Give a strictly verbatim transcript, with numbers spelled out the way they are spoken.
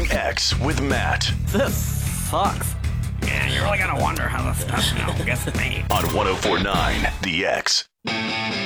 The X with Matt. This sucks. Yeah, you're really gonna wonder how this stuff, you know, gets made. On one oh four point nine The X.